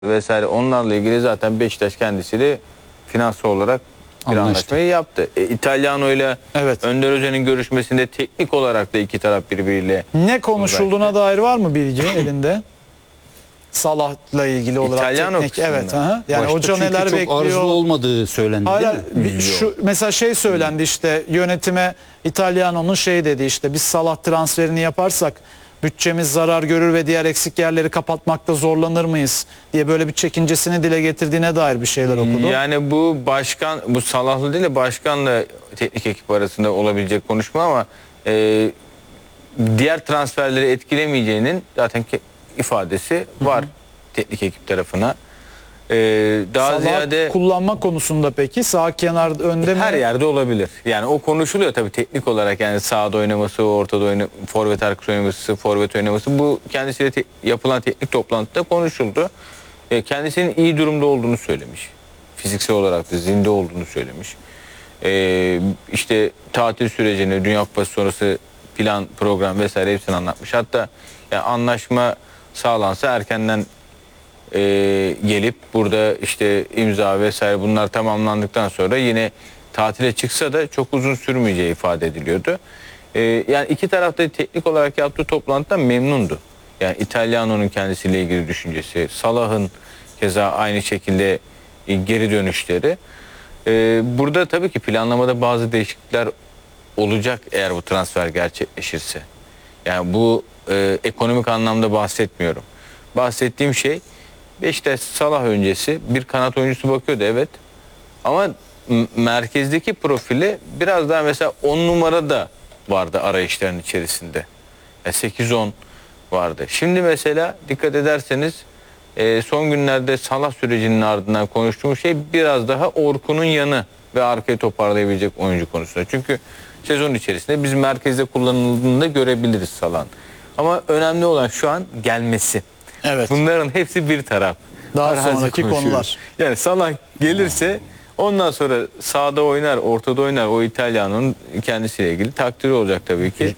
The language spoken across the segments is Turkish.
vesaire onlarla ilgili zaten Beşiktaş kendisiyle finansal olarak bir anlaşmayı yaptı. İtalyano ile Önder Hoca'nın görüşmesinde teknik olarak da iki taraf birbiriyle ne konuşulduğuna dair var mı bilgi elinde? Salah'la ilgili olarak İtalyano teknik. kısmında. Evet. Aha. Yani Başta hoca neler çok bekliyor? arzulu olmadığı söylendi Hayır, değil mi? şu mesela şey söylendi işte yönetime İtalyano'nun şey dedi işte biz Salah transferini yaparsak bütçemiz zarar görür ve diğer eksik yerleri kapatmakta zorlanır mıyız diye böyle bir çekincesini dile getirdiğine dair bir şeyler okudu. Yani bu bu Salah'lı değil de başkanla teknik ekip arasında olabilecek konuşma ama diğer transferleri etkilemeyeceğinin zaten ifadesi var teknik ekip tarafına. Daha Salah ziyade kullanma konusunda peki sağ kenar önde mi? her yerde olabilir. Yani o konuşuluyor tabii teknik olarak, yani sağda oynaması, ortada oynaması, forvet arkası oynaması, forvet oynaması, bu kendisiyle yapılan teknik toplantıda konuşuldu. Kendisinin iyi durumda olduğunu söylemiş. Fiziksel olarak da zinde olduğunu söylemiş. İşte tatil sürecini, Dünya Kupası sonrası plan, program vesaire hepsini anlatmış. Hatta yani anlaşma sağlansa erkenden gelip burada işte imza vesaire bunlar tamamlandıktan sonra yine tatile çıksa da çok uzun sürmeyeceği ifade ediliyordu. Yani iki tarafta teknik olarak yaptığı toplantıdan memnundu. Yani İtalyano'nun kendisiyle ilgili düşüncesi, Salah'ın keza aynı şekilde geri dönüşleri. Burada tabii ki planlamada bazı değişiklikler olacak eğer bu transfer gerçekleşirse. Yani bu ekonomik anlamda bahsetmiyorum. Bahsettiğim şey Beşiktaş Salah öncesi bir kanat oyuncusu bakıyordu, evet. Ama merkezdeki profili biraz daha mesela 10 numara da vardı arayışların içerisinde. 8-10 vardı. Şimdi mesela dikkat ederseniz son günlerde Salah sürecinin ardından konuştuğumuz şey biraz daha Orkun'un yanı ve arkayı toparlayabilecek oyuncu konusunda. Çünkü sezon içerisinde biz merkezde kullanıldığını da görebiliriz Salah'ın. Ama önemli olan şu an gelmesi. Evet. Bunların hepsi bir taraf. Daha sonraki konular. Yani Salah gelirse ondan sonra sağda oynar, ortada oynar. O İtalyan'ın kendisiyle ilgili takdiri olacak tabii ki.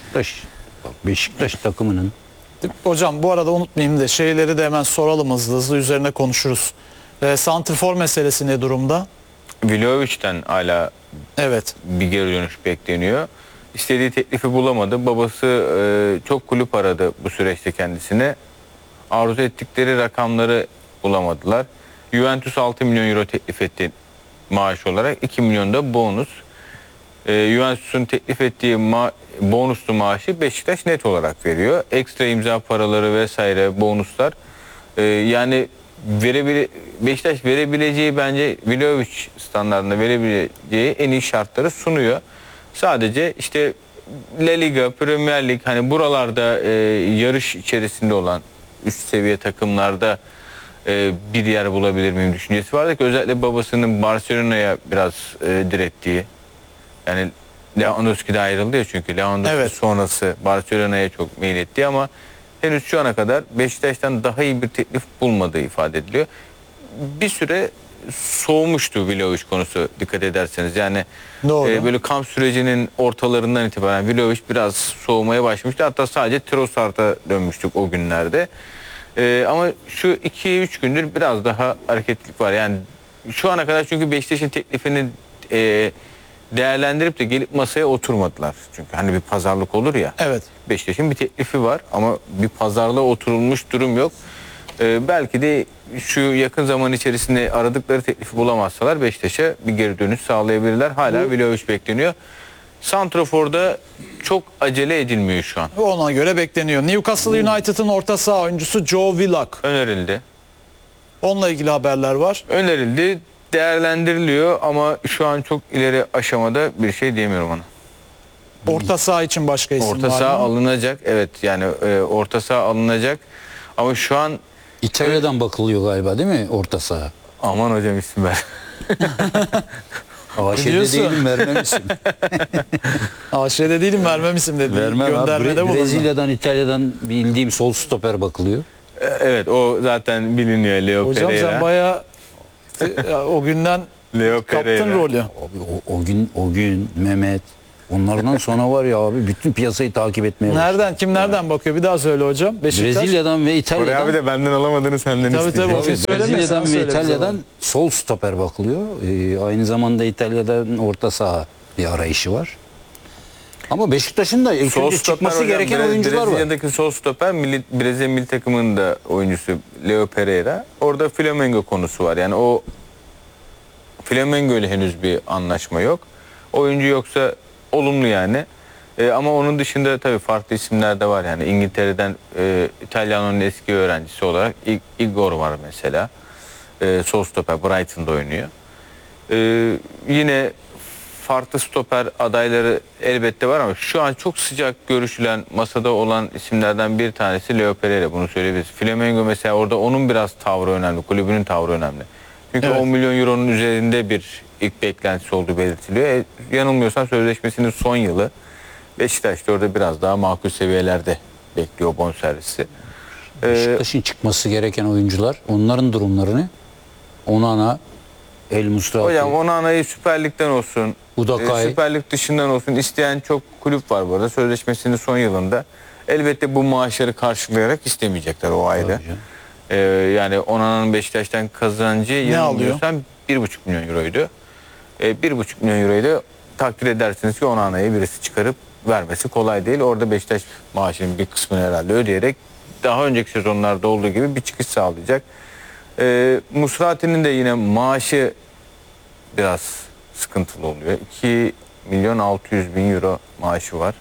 Beşiktaş takımının Hocam bu arada unutmayayım da şeyleri de hemen soralım hızlı hızlı üzerine konuşuruz. Santrfor meselesi ne durumda? Vlahovic'ten hala bir geri dönüş bekleniyor. İstediği teklifi bulamadı. Babası çok kulüp aradı bu süreçte kendisine. Arzu ettikleri rakamları bulamadılar. Juventus 6 milyon euro teklif etti maaş olarak. 2 milyon da bonus. Juventus'un teklif ettiği bonuslu maaşı Beşiktaş net olarak veriyor. Ekstra imza paraları vesaire bonuslar. Yani Beşiktaş verebileceği, bence Vlahovic standartında verebileceği en iyi şartları sunuyor. Sadece işte La Liga, Premier Lig, hani buralarda yarış içerisinde olan üst seviye takımlarda bir yer bulabilir miyim düşüncesi vardı ki özellikle babasının Barcelona'ya biraz direttiği, yani Lewandowski de ayrıldı ya, çünkü Lewandowski sonrası Barcelona'ya çok meyletti ama henüz şu ana kadar Beşiktaş'tan daha iyi bir teklif bulmadığı ifade ediliyor. Bir süre soğumuştu Vlahovic konusu, dikkat ederseniz. Yani böyle kamp sürecinin ortalarından itibaren Vlahovic biraz soğumaya başlamıştı. Hatta sadece Trossard'a dönmüştük o günlerde. Ama şu 2-3 gündür biraz daha hareketlilik var. Yani şu ana kadar çünkü Beşiktaş'ın teklifini değerlendirip de gelip masaya oturmadılar. Çünkü hani bir pazarlık olur ya. Evet. Beşiktaş'ın bir teklifi var ama bir pazarlığa oturulmuş durum yok. Belki de şu yakın zaman içerisinde aradıkları teklifi bulamazsalar Beşiktaş'a bir geri dönüş sağlayabilirler. Hala Vlahovic bekleniyor. Santrafor'da çok acele edilmiyor şu an. Ona göre bekleniyor. Newcastle United'ın orta saha oyuncusu Joe Willock. Önerildi. Onunla ilgili haberler var. Önerildi, değerlendiriliyor ama şu an çok ileri aşamada bir şey diyemiyorum ona. Orta saha için başka isim var mı? Orta saha alınacak, evet, yani orta saha alınacak ama şu an İtalya'dan bakılıyor galiba, değil mi orta saha? aman hocam isim ver. AŞ'de Biliyorsun. değilim, vermem isim. AŞ'de değilim, vermem isim dedi. Vermem Göndermede abi. bulundu. Brezilya'dan, İtalya'dan bildiğim sol stoper bakılıyor. Evet, o zaten biliniyor, Leo Hocam Pereira. sen bayağı o günden Leo kaptın Pereira. rolü. Abi, o gün Mehmet, Onlardan sonra var ya abi bütün piyasayı takip etmeye başladı. Kim nereden bakıyor? Bir daha söyle hocam. Beşiktaş. Brezilya'dan ve Oraya İtalya'dan abi de benden alamadığını senden Tabii, isteyeceğim. tabii. Tabii, Söyleme, sen Brezilya'dan ve söyle bize İtalya'dan onu. sol stoper bakılıyor. Aynı zamanda İtalya'dan orta saha bir arayışı var. Ama Beşiktaş'ın da ilk önce çıkması hocam, gereken oyuncular var. Brezilya'daki sol stoper Brezilya milli takımının da oyuncusu Leo Pereira. Orada Flamengo konusu var. Yani o Flamengo ile henüz bir anlaşma yok. Oyuncu yoksa olumlu yani. Ama onun dışında tabii farklı isimler de var. Yani İngiltere'den İtalyano'nun eski öğrencisi olarak Igor var mesela. Sol stoper Brighton'da oynuyor. Yine farklı stoper adayları elbette var ama şu an çok sıcak görüşülen masada olan isimlerden bir tanesi Leo Pereira, bunu söyleyebiliriz. Flamengo mesela orada onun biraz tavrı önemli, kulübünün tavrı önemli. Çünkü Evet. 10 milyon euronun üzerinde bir ilk beklentisi olduğu belirtiliyor. Yanılmıyorsam sözleşmesinin son yılı. Beşiktaş da orada biraz daha makul seviyelerde bekliyor bonservisi. Beşiktaş'ın çıkması gereken oyuncular, onların durumlarını Onana, El Musrati, Hocam Onana'yı Süper Lig'den olsun, Udakay. Süper Lig dışından olsun isteyen çok kulüp var bu arada. Sözleşmesinin son yılında. Elbette bu maaşları karşılayarak istemeyecekler, o ayrı. Tabii canım. Yani Onana'nın Beşiktaş'tan kazancı yanılmıyorsam 1,5 milyon euroydu. 1,5 milyon euroyu da takdir edersiniz ki Onana'yı birisi çıkarıp vermesi kolay değil. Orada Beşiktaş maaşının bir kısmını herhalde ödeyerek daha önceki sezonlarda olduğu gibi bir çıkış sağlayacak. Musrati'nin de yine maaşı biraz sıkıntılı oluyor. 2 milyon 600 bin euro maaşı var.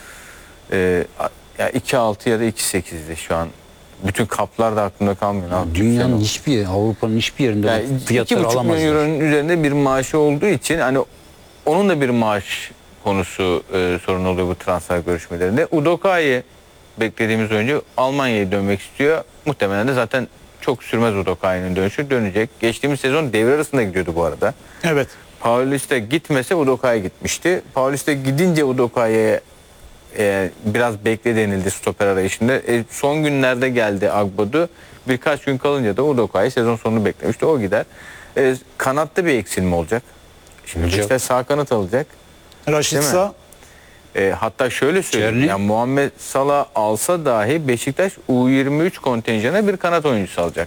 Ya 2.6 ya da 2.8'di şu an. Bütün kaplar da aklımda kalmıyor. Ne yapacak? Dünyanın hiçbir yeri, Avrupa'nın hiçbir yerinde Yani bu fiyatları 2,5 milyon alamazlar. euronun üzerinde bir maaşı olduğu için hani onun da bir maaş konusu sorun oluyor bu transfer görüşmelerinde. Udoka'yı beklediğimiz oyuncu Almanya'ya dönmek istiyor. Muhtemelen de zaten çok sürmez Udoka'nın dönüşü, dönecek. Geçtiğimiz sezon devre arasında gidiyordu bu arada. Evet. Paulista gitmese Udoka'ya gitmişti. Paulista gidince Udoka'ya biraz bekle denildi stoper arayışında. Son günlerde geldi Agbadu. Birkaç gün kalınca da Udoka'yı sezon sonunu beklemişti. O gider. Kanatta bir eksilme olacak. Şimdi Olacak. işte sağ kanat alacak. Raşitsa Hatta şöyle söyleyeyim. Çerni. Yani Muhammed Salah alsa dahi Beşiktaş U23 kontenjana bir kanat oyuncusu alacak.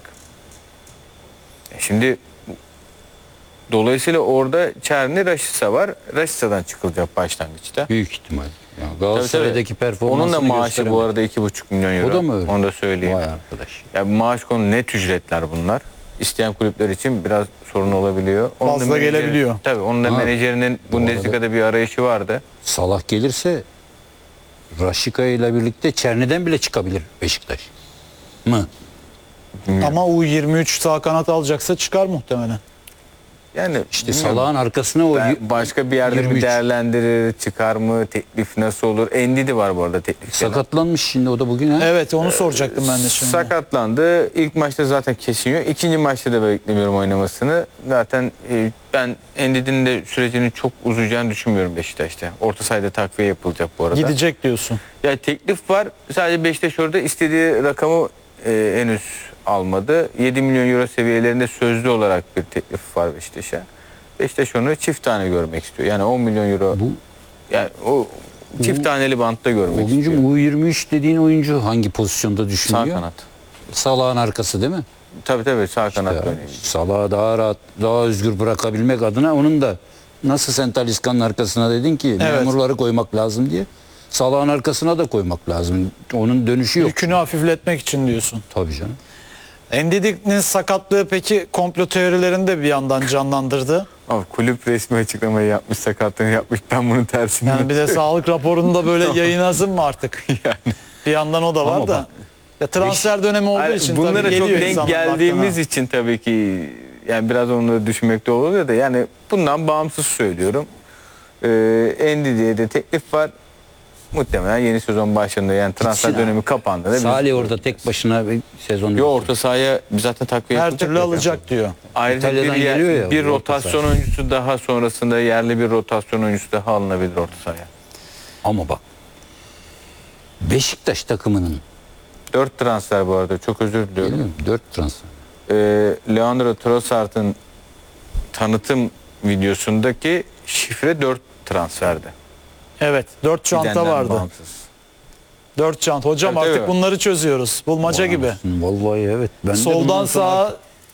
Şimdi dolayısıyla orada Çerni, Raşitsa var. Raşitsa'dan çıkılacak başlangıçta. Büyük ihtimal. Yani Tabii, Galatasaray'daki tabii. performansını Onun da maaşı bu gösteremedi. arada 2,5 milyon euro. O da mı öyle? Onu da söyleyeyim. Vay arkadaş. Yani maaş konu net ücretler bunlar. İsteyen kulüpler için biraz sorun olabiliyor. Onun da Fazla gelebiliyor. Tabii onun da Ha, menajerinin Bundesliga'da bir arayışı vardı. Salah gelirse Raşika ile birlikte Çerni'den bile çıkabilir Beşiktaş. Mı? ama U23 sağ kanat alacaksa çıkar muhtemelen. Yani İşte bilmiyorum. Salah'ın arkasına o Başka bir yerde 23. bir değerlendirir, çıkar mı, teklif nasıl olur? Endidi var bu arada teklif. sakatlanmış şimdi o da bugün ha. Evet, onu soracaktım ben de şimdi. Sakatlandı. İlk maçta zaten kesiyor. İkinci maçta da beklemiyorum oynamasını. Zaten ben Endidi'nin de sürecinin çok uzayacağını düşünmüyorum Beşiktaş'ta. Orta sahada takviye yapılacak bu arada. Gidecek diyorsun. Yani teklif var. Sadece Beşiktaş orada istediği rakamı henüz almadı. 7 milyon euro seviyelerinde sözlü olarak bir teklif var Beşiktaş'a. Beşiktaş onu çift tane görmek istiyor. Yani 10 milyon euro. Bu Yani o çift taneli bantta görmek oyuncu istiyor. U23 dediğin oyuncu hangi pozisyonda Sağ düşünüyor? kanat. Salah'ın arkası değil mi? Tabii sağ kanat Ya, oynayacak. Salah'ı daha rahat, daha özgür bırakabilmek adına onun da nasıl sen Talisca'nın arkasına dedin ki Evet. memurları koymak lazım diye. Salah'ın arkasına da koymak lazım. Onun dönüşü yok. Yükünü hafifletmek için diyorsun. Tabii canım. Endidi'nin sakatlığı peki komplo teorilerini de bir yandan canlandırdı. Abi kulüp resmi açıklamayı yapmış, sakatlığını yapmış. Ben bunun tersini Yani bir de sağlık raporunu da böyle yayınlasın mı artık? yani. Bir yandan o da var Ama da. bak, Ya transfer dönemi olduğu Yani için bunlara tabii çok geliyor denk insanın geldiğimiz aklına. için tabii ki yani biraz onları düşünmekte oluyor da yani bundan bağımsız söylüyorum. Endidi'ye de teklif var. Muhtemelen yeni sezon başında yani transfer Gitsin dönemi abi. kapandığında Salih orada tek başına bir sezon. Yo, orta sahaya zaten takviye Her yapılacak türlü zaten. alacak diyor. Ayrıca İtalya'dan geliyor ya bir bu orta rotasyon saha. oyuncusu daha sonrasında yerli bir rotasyon oyuncusu daha alınabilir orta sahaya. Ama bak Beşiktaş takımının 4 transfer bu arada, çok özür diliyorum. değil mi? 4 transfer. Leandro Trossard'ın tanıtım videosundaki şifre 4 transferdi. Evet, 4 çanta Gidenden vardı. bağımsız. 4 çanta. Hocam Tabii, artık tabii. bunları çözüyoruz. Bulmaca gibi. Vallahi evet. Ben de Soldan bundan sonra sağa